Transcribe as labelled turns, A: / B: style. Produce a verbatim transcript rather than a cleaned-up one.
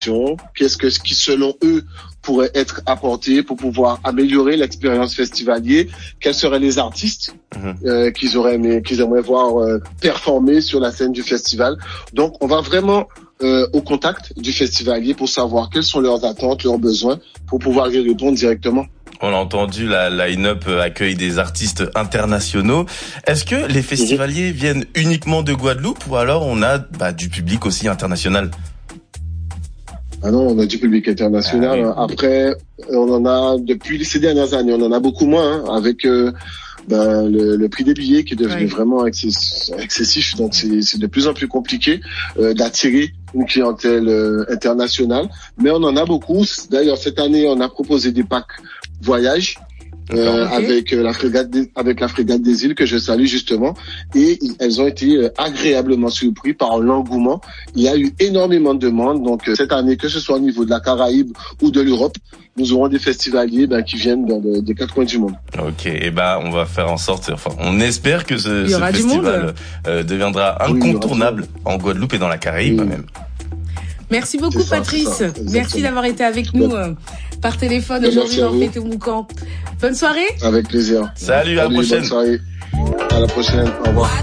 A: Qu'est-ce que ce qui, selon eux, pourrait être apporté pour pouvoir améliorer l'expérience festivalier? Quels seraient les artistes mmh. euh, qu'ils auraient aimé, qu'ils aimeraient voir euh, performer sur la scène du festival? Donc, on va vraiment euh, au contact du festivalier pour savoir quelles sont leurs attentes, leurs besoins, pour pouvoir y répondre directement.
B: On a entendu, la line-up accueille des artistes internationaux. Est-ce que les festivaliers mmh. viennent uniquement de Guadeloupe ou alors on a bah, du public aussi international?
A: Ah non, on a du public international. Ah oui. Après, on en a, depuis ces dernières années, on en a beaucoup moins, hein, avec euh, ben, le, le prix des billets qui est devenu oui. vraiment excessif. Donc, c'est, c'est de plus en plus compliqué euh, d'attirer une clientèle euh, internationale. Mais on en a beaucoup. D'ailleurs, cette année, on a proposé des packs voyage. Euh, okay. avec euh, la frégate des, avec la frégate des îles que je salue justement, et elles ont été euh, agréablement surpris par l'engouement. Il y a eu énormément de demandes, donc euh, cette année, que ce soit au niveau de la Caraïbe ou de l'Europe, nous aurons des festivaliers ben, qui viennent dans de, des quatre coins du monde.
B: Ok, et ben on va faire en sorte, enfin on espère que ce, ce festival euh, deviendra incontournable oui, en Guadeloupe et dans la Caraïbe oui. même.
C: Merci beaucoup ça, Patrice. Merci d'avoir été avec nous euh, par téléphone aujourd'hui dans Fête au Moucan. Bonne soirée.
A: Avec plaisir.
B: Salut, à la prochaine.
A: Bonne soirée. À la prochaine. Au revoir.